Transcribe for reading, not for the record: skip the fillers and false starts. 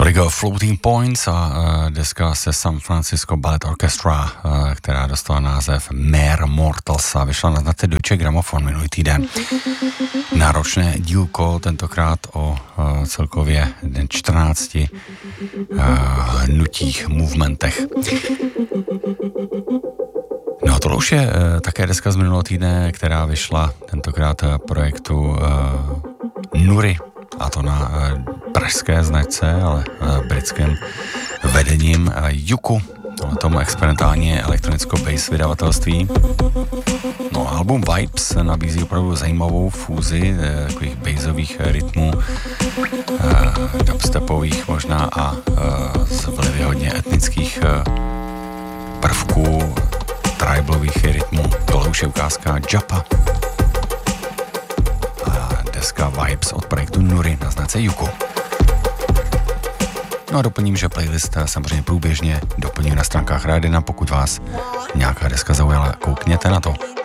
Toliko Floating Points a deska se San Francisco Ballet Orchestra, která dostala název Mere Mortals a vyšla na značce Deutsche Grammophon minulý týden. Náročné dílko, tentokrát o celkově 14 hnutích, movementech. No a tohle už je také deska z minulého týdne, která vyšla tentokrát projektu Nuri, a to na pražské značce, ale britském vedením Juku, tomu experimentálně elektronicko-bass vydavatelství. No, album Vibes nabízí opravdu zajímavou fúzi takových bassových rytmů, dubstepových možná a z vlivy hodně etnických prvků, tribalových rytmů. Tohle už je ukázka Japa. Deska Vibes od projektu Nuri na značce Juku. No a doplním, že playlist samozřejmě průběžně doplním na stránkách Rádia. Pokud vás nějaká deska zaujala, koukněte na to.